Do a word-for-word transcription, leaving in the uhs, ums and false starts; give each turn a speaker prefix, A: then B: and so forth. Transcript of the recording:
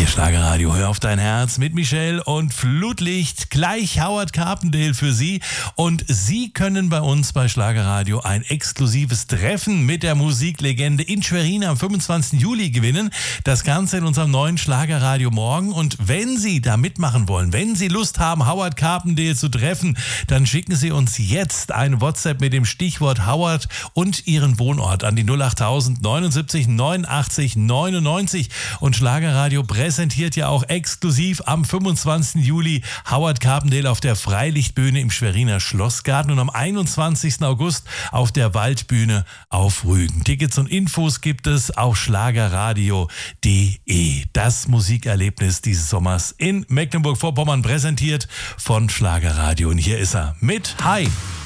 A: Hier Schlagerradio, hör auf dein Herz mit Michelle und Flutlicht, gleich Howard Carpendale für Sie. Und Sie können bei uns bei Schlagerradio ein exklusives Treffen mit der Musiklegende in Schwerin am fünfundzwanzigsten Juli gewinnen. Das Ganze in unserem neuen Schlagerradio morgen. Und wenn Sie da mitmachen wollen, wenn Sie Lust haben, Howard Carpendale zu treffen, dann schicken Sie uns jetzt ein WhatsApp mit dem Stichwort Howard und Ihren Wohnort an die null acht tausend neunundsiebzig neunundachtzig neunundneunzig. Und Schlagerradio präsentiert ja auch exklusiv am fünfundzwanzigsten Juli Howard Carpendale auf der Freilichtbühne im Schweriner Schlossgarten und am einundzwanzigsten August auf der Waldbühne auf Rügen. Tickets und Infos gibt es auf schlagerradio punkt de. Das Musikerlebnis dieses Sommers in Mecklenburg-Vorpommern, präsentiert von Schlagerradio. Und hier ist er mit Hi.